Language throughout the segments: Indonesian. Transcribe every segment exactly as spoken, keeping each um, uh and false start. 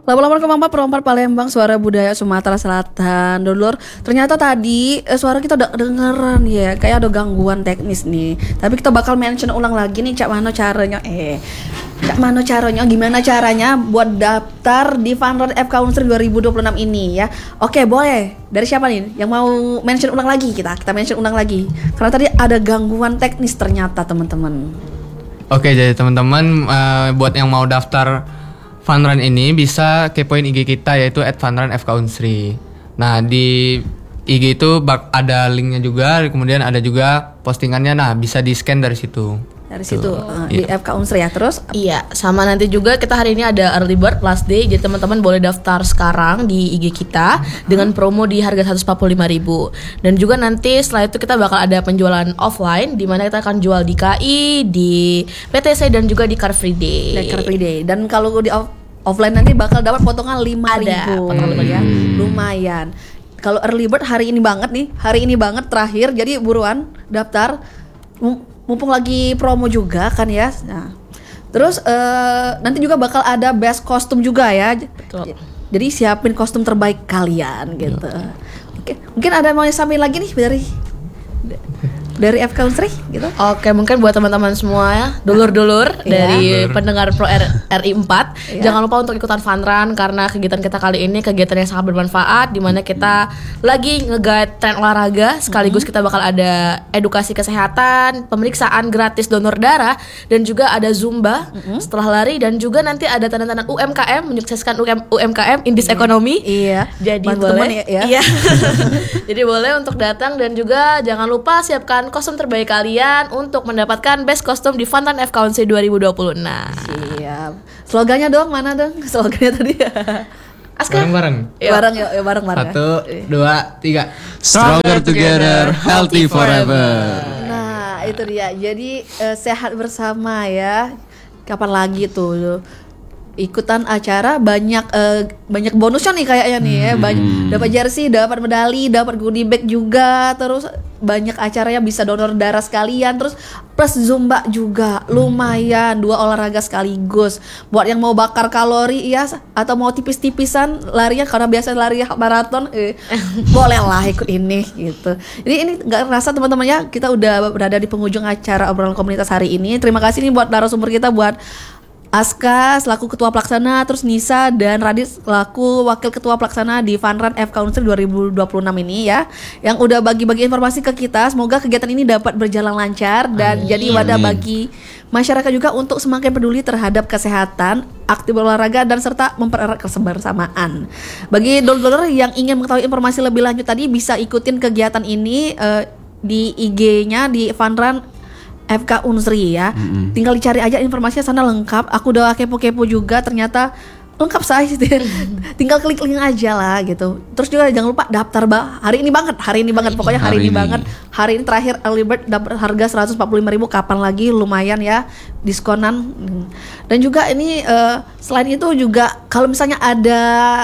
delapan delapan koma empat Perempat Palembang, suara budaya Sumatera Selatan. Dulur, ternyata tadi eh, suara kita udah dengeran ya, kayak ada gangguan teknis nih. Tapi kita bakal mention ulang lagi nih, cak mano caranya eh cak mano caranya, gimana caranya buat daftar di Funrun F K Unsri dua ribu dua puluh enam ini ya. Oke, boleh. Dari siapa nih yang mau mention ulang lagi kita? Kita mention ulang lagi. Karena tadi ada gangguan teknis ternyata, teman-teman. Oke, jadi teman-teman uh, buat yang mau daftar Funrun ini bisa kepoin I G kita, yaitu et funrun F K Unsri. Nah, di I G itu bak- ada linknya juga, kemudian ada juga postingannya. Nah, bisa di scan dari situ. Dari situ uh, di Iya. F K Unsri ya. Terus Iya, sama nanti juga kita hari ini ada early bird last day. Jadi teman-teman boleh daftar sekarang di I G kita dengan promo di harga seratus empat puluh lima ribu. Dan juga nanti setelah itu kita bakal ada penjualan offline, di mana kita akan jual di K I, di P T C dan juga di Car Free Day. Car Free Day. Dan kalau di off- offline nanti bakal dapat potongan lima ribu. Ada potongan lima ribu. Ya. Lumayan. Kalau early bird hari ini banget nih, hari ini banget terakhir. Jadi buruan daftar. Mumpung lagi promo juga kan ya. Nah, terus uh, nanti juga bakal ada best kostum juga ya. Betul. Jadi siapin kostum terbaik kalian gitu. Oke, mungkin ada yang mau sampaikan lagi nih dari dari F K Unsri gitu. Oke, mungkin buat teman-teman semua ya, dulur-dulur Iya. dari Dulur. pendengar Pro R- RI empat, Iya. jangan lupa untuk ikutan Funrun karena kegiatan kita kali ini kegiatan yang sangat bermanfaat, di mana kita lagi nge-guide tren olahraga, sekaligus kita bakal ada edukasi kesehatan, pemeriksaan gratis donor darah, dan juga ada zumba setelah lari, dan juga nanti ada tanda-tanda U M K M menyukseskan U M- U M K M Indis Ekonomi. Iya. Jadi Bantu teman boleh ya, ya. Iya. Jadi boleh untuk datang, dan juga jangan lupa siapkan kostum terbaik kalian untuk mendapatkan best kostum di Funrun F K Unsri dua ribu dua puluh enam. Siap. Slogannya dong, mana dong? Slogannya tadi. Aska. Bareng-bareng. Yuk. Bareng yuk, yuk bareng bareng. Satu, dua, tiga. Stronger together, healthy forever. Nah, itu dia. Jadi eh, sehat bersama ya. Kapan lagi tuh ikutan acara, banyak eh, banyak bonusnya nih kayaknya nih ya. Banyak dapat jersey, dapat medali, dapat goodie bag juga, terus banyak acaranya, bisa donor darah sekalian, terus plus zumba juga. Lumayan, dua olahraga sekaligus. Buat yang mau bakar kalori ya, atau mau tipis-tipisan larinya karena biasa lari maraton, eh, boleh lah ikut ini gitu. Jadi ini nggak rasa teman-temannya, kita udah berada di penghujung acara obrolan komunitas hari ini. Terima kasih nih buat narasumber kita, buat Aska selaku ketua pelaksana, terus Nisa dan Radit selaku wakil ketua pelaksana di Funrun F K Unsri dua ribu dua puluh enam ini ya, yang udah bagi-bagi informasi ke kita. Semoga kegiatan ini dapat berjalan lancar dan Amin. jadi wadah Amin. bagi masyarakat juga untuk semakin peduli terhadap kesehatan, aktif berolahraga, dan serta mempererat kebersamaan. Bagi dulur-dulur yang ingin mengetahui informasi lebih lanjut tadi, bisa ikutin kegiatan ini eh, di I G-nya di Funrun F K Unsri ya. Mm-hmm. Tinggal dicari aja informasinya sana lengkap. Aku udah kepo-kepo juga, ternyata lengkap saya. Tinggal klik-klik aja lah gitu. Terus juga jangan lupa daftar bah. Hari ini banget, hari ini banget. Pokoknya hari, Hari ini, ini. banget. Hari ini terakhir early bird dapat harga seratus empat puluh lima ribu. Kapan lagi, lumayan ya diskonan. Dan juga ini uh, selain itu juga kalau misalnya ada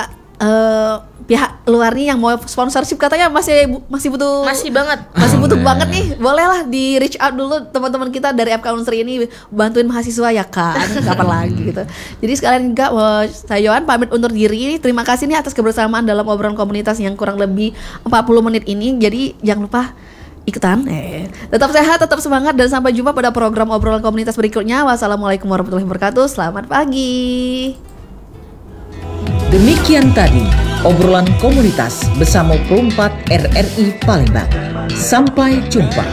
uh, pihak luar nih yang mau sponsorship, katanya masih bu- masih butuh Masih banget. masih butuh Boleh. banget nih, bolehlah di reach out dulu teman-teman kita dari F K Unsri ini, bantuin mahasiswa ya kan, kapan lagi gitu. Jadi sekalian enggak, saya Yohan pamit undur diri. Terima kasih nih atas kebersamaan dalam obrolan komunitas yang kurang lebih empat puluh menit ini. Jadi jangan lupa ikutan, eh. tetap sehat, tetap semangat, dan sampai jumpa pada program obrolan komunitas berikutnya. Wassalamualaikum warahmatullahi wabarakatuh. Selamat pagi. Demikian tadi obrolan komunitas bersama Perempat R R I Palembang. Sampai jumpa.